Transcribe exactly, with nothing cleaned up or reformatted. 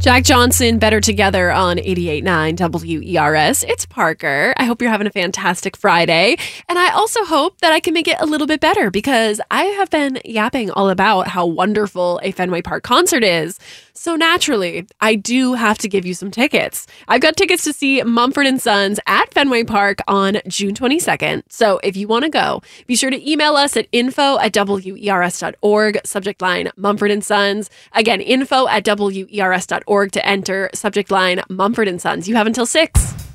Jack Johnson, Better Together on eighty-eight point nine W E R S. It's Parker. I hope you're having a fantastic Friday. And I also hope that I can make it a little bit better because I have been yapping all about how wonderful a Fenway Park concert is. So naturally, I do have to give you some tickets. I've got tickets to see Mumford and Sons at Fenway Park on June twenty-second. So if you want to go, be sure to email us at info at W E R S dot org, subject line Mumford and Sons. Again, info at W E R S dot org to enter, subject line Mumford and Sons. You have until six.